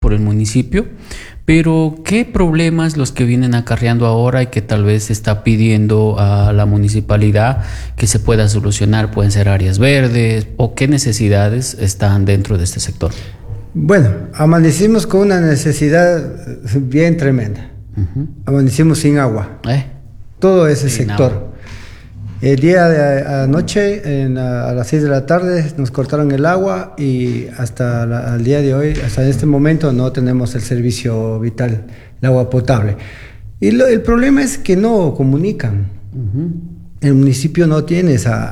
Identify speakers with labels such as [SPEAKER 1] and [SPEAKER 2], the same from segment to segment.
[SPEAKER 1] por el municipio, pero ¿qué problemas los que vienen acarreando ahora y que tal vez se está pidiendo a la municipalidad que se pueda solucionar? ¿Pueden ser áreas verdes o qué necesidades están dentro de este sector?
[SPEAKER 2] Bueno, amanecimos con una necesidad bien tremenda. Amanecimos sin agua. Todo ese sector. Agua. El día de anoche, a las 6 de la tarde, nos cortaron el agua y hasta el día de hoy, hasta este momento, no tenemos el servicio vital, el agua potable. Y el problema es que no comunican. El municipio no tiene esa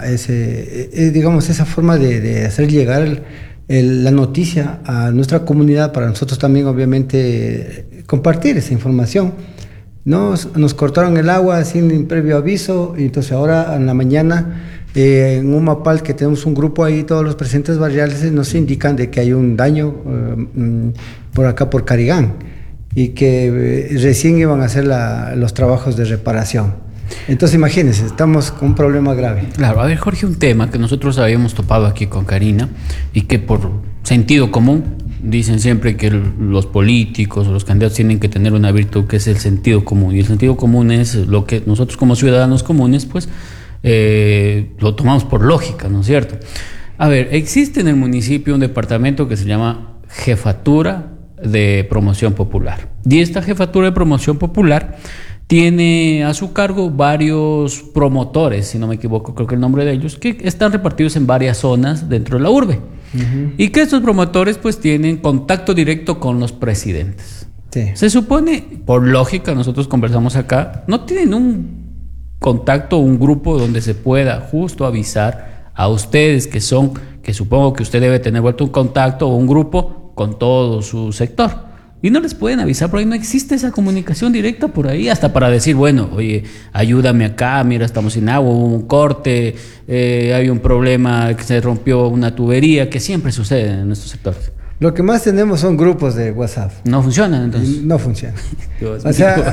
[SPEAKER 2] forma de hacer llegar la noticia a nuestra comunidad, para nosotros también, obviamente, compartir esa información. Nos cortaron el agua sin previo aviso, y entonces ahora en la mañana en Humapal, que tenemos un grupo ahí, todos los presidentes barriales nos indican de que hay un daño por acá por Carigán y que recién iban a hacer los trabajos de reparación. Entonces imagínense, estamos con un problema grave.
[SPEAKER 1] Claro, a ver, Jorge, un tema que nosotros habíamos topado aquí con Karina y que por sentido común dicen siempre que los políticos o los candidatos tienen que tener una virtud, que es el sentido común, y el sentido común es lo que nosotros como ciudadanos comunes pues lo tomamos por lógica, ¿no es cierto? A ver, existe en el municipio un departamento que se llama Jefatura de Promoción Popular, y esta Jefatura de Promoción Popular tiene a su cargo varios promotores, si no me equivoco, creo que el nombre de ellos, que están repartidos en varias zonas dentro de la urbe. Y que estos promotores pues tienen contacto directo con los presidentes. Sí. Se supone, por lógica, nosotros conversamos acá, no tienen un contacto, un grupo donde se pueda justo avisar a ustedes que supongo que usted debe tener vuelto un contacto o un grupo con todo su sector. Y no les pueden avisar, por ahí no existe esa comunicación directa por ahí, hasta para decir, bueno, oye, ayúdame acá, mira, estamos sin agua, hubo un corte, hay un problema, que se rompió una tubería, que siempre sucede en nuestros sectores.
[SPEAKER 2] Lo que más tenemos son grupos de WhatsApp.
[SPEAKER 1] ¿No funcionan entonces?
[SPEAKER 2] No funcionan. O sea,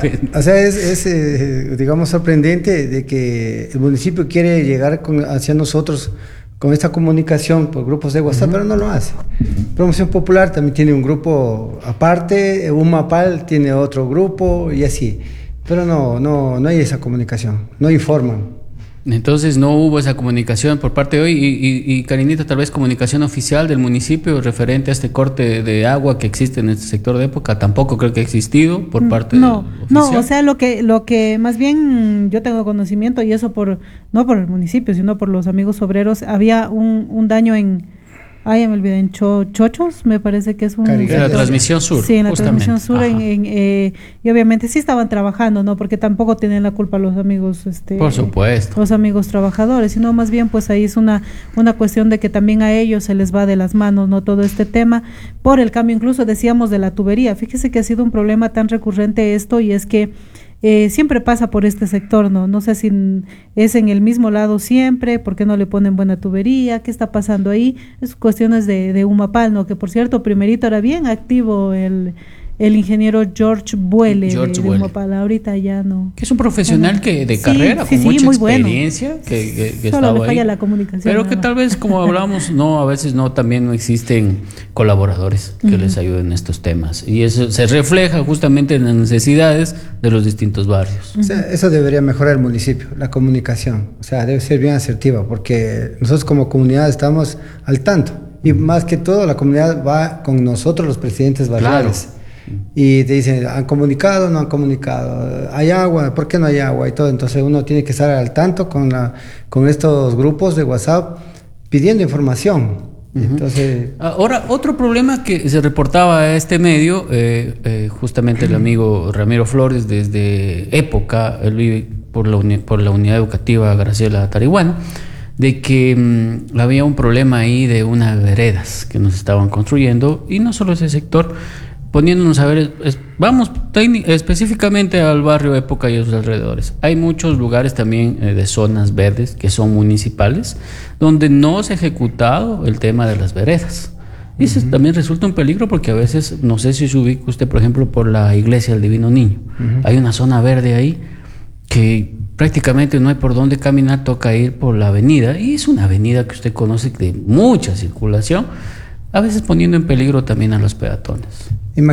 [SPEAKER 2] es digamos, sorprendente de que el municipio quiere llegar hacia nosotros con esta comunicación por grupos de WhatsApp, pero no lo hace. Promoción Popular también tiene un grupo aparte, Humapal tiene otro grupo y así, pero no hay esa comunicación, no informan.
[SPEAKER 1] Entonces no hubo esa comunicación por parte de hoy y Karinita, tal vez comunicación oficial del municipio referente a este corte de agua que existe en este sector de época, tampoco creo que ha existido por parte del oficial.
[SPEAKER 3] No, o sea, lo que más bien yo tengo conocimiento, y eso no por el municipio, sino por los amigos obreros, había un daño en Chochos, me parece que es un...
[SPEAKER 1] En la transmisión sur.
[SPEAKER 3] Sí, en la transmisión sur, y obviamente sí estaban trabajando, ¿no? Porque tampoco tienen la culpa los amigos,
[SPEAKER 1] por supuesto,
[SPEAKER 3] los amigos trabajadores, sino más bien pues ahí es una cuestión de que también a ellos se les va de las manos, ¿no? Todo este tema, por el cambio, incluso decíamos de la tubería. Fíjese que ha sido un problema tan recurrente esto, y es que siempre pasa por este sector, no sé si es en el mismo lado siempre, ¿por qué no le ponen buena tubería? ¿Qué está pasando ahí? Es cuestiones de Humapal, ¿no? Que por cierto, primerito era bien activo el ingeniero George Buele de Humapal, ahorita ya no.
[SPEAKER 1] Que es un profesional de carrera, con mucha experiencia, que
[SPEAKER 3] solo le falla
[SPEAKER 1] ahí,
[SPEAKER 3] la comunicación.
[SPEAKER 1] pero que tal vez, como hablábamos, a veces también no existen colaboradores que les ayuden en estos temas. Y eso se refleja justamente en las necesidades de los distintos barrios.
[SPEAKER 2] O sea, eso debería mejorar el municipio, la comunicación. O sea, debe ser bien asertiva, porque nosotros como comunidad estamos al tanto. Y más que todo, la comunidad va con nosotros, los presidentes barriales. Claro. Y te dicen, ¿han comunicado o no han comunicado? ¿Hay agua? ¿Por qué no hay agua? Y todo. Entonces uno tiene que estar al tanto con estos grupos de WhatsApp pidiendo información. Entonces,
[SPEAKER 1] ahora, otro problema que se reportaba a este medio, justamente el amigo Ramiro Flores, desde época, él vive por la unidad educativa Graciela Tarihuana, de que había un problema ahí de unas veredas que nos estaban construyendo, y no solo ese sector, poniéndonos a ver, vamos específicamente al barrio Época y a sus alrededores. Hay muchos lugares también de zonas verdes que son municipales, donde no se ha ejecutado el tema de las veredas. Y eso también resulta un peligro, porque a veces, no sé si se ubica usted, por ejemplo, por la iglesia del Divino Niño. Hay una zona verde ahí que prácticamente no hay por dónde caminar, toca ir por la avenida, y es una avenida que usted conoce de mucha circulación, a veces poniendo en peligro también a los peatones.